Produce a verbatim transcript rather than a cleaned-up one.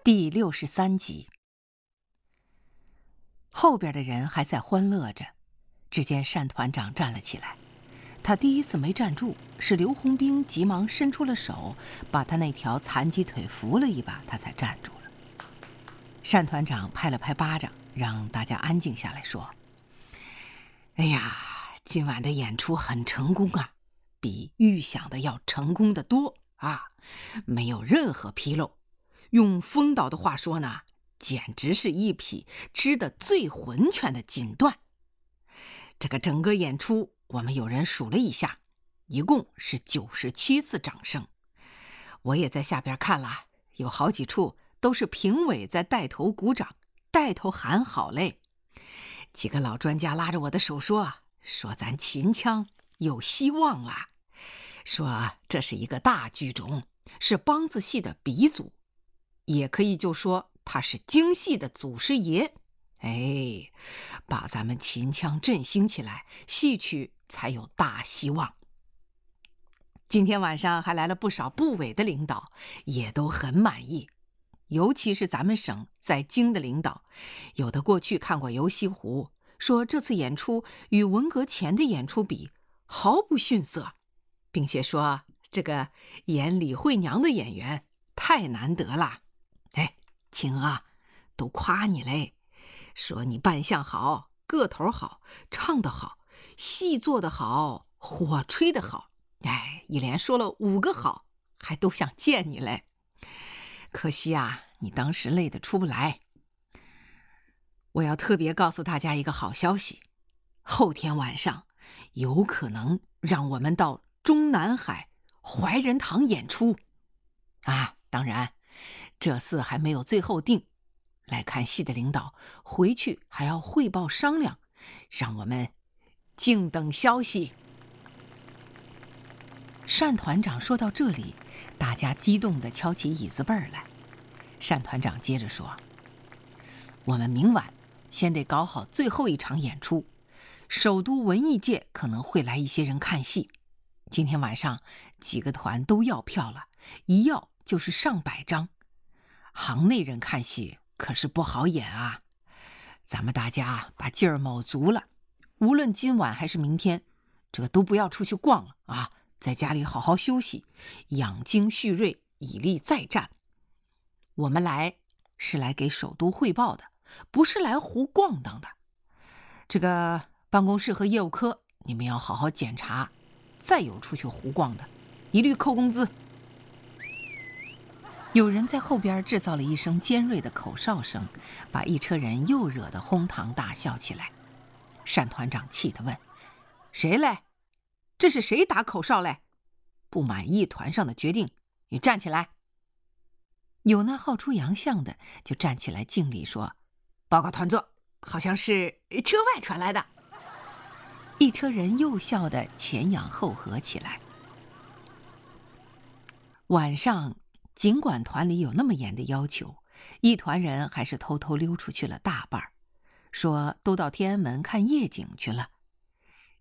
第六十三集。后边的人还在欢乐着，只见单团长站了起来。他第一次没站住，是刘洪兵急忙伸出了手，把他那条残疾腿扶了一把，他才站住了。单团长拍了拍巴掌，让大家安静下来，说：“哎呀，今晚的演出很成功啊，比预想的要成功得多啊，没有任何纰漏。用风导的话说呢，简直是一匹织得最浑全的锦缎。这个整个演出，我们有人数了一下，一共是九十七次掌声。我也在下边看了，有好几处都是评委在带头鼓掌，带头喊好嘞。几个老专家拉着我的手说，说咱秦腔有希望了，说这是一个大剧种，是梆子戏的鼻祖。也可以就说他是京戏的祖师爷，哎，把咱们秦腔振兴起来，戏曲才有大希望。今天晚上还来了不少部委的领导，也都很满意，尤其是咱们省在京的领导，有的过去看过游西湖，说这次演出与文革前的演出比毫不逊色，并且说这个演李慧娘的演员太难得了。哎，青啊，都夸你嘞，说你扮相好，个头好，唱得好，戏做得好，火吹得好，哎，一连说了五个好，还都想见你嘞。可惜啊，你当时累得出不来。我要特别告诉大家一个好消息，后天晚上有可能让我们到中南海怀仁堂演出啊，当然这次还没有最后定，来看戏的领导回去还要汇报商量，让我们静等消息。单团长说到这里，大家激动地敲起椅子背儿来。单团长接着说，我们明晚先得搞好最后一场演出，首都文艺界可能会来一些人看戏，今天晚上几个团都要票了，一要就是上百张。行内人看戏可是不好演啊，咱们大家把劲儿卯足了，无论今晚还是明天，这个都不要出去逛了啊，在家里好好休息，养精蓄锐，以力再战。我们来是来给首都汇报的，不是来胡逛荡的。这个办公室和业务科你们要好好检查，再有出去胡逛的，一律扣工资。有人在后边制造了一声尖锐的口哨声，把一车人又惹得哄堂大笑起来。单团长气地问，谁嘞？这是谁打口哨嘞？不满意团上的决定，你站起来。有那好出洋相的就站起来敬礼说，报告团座，好像是车外传来的。一车人又笑得前仰后合起来。晚上尽管团里有那么严的要求，一团人还是偷偷溜出去了大半，说都到天安门看夜景去了，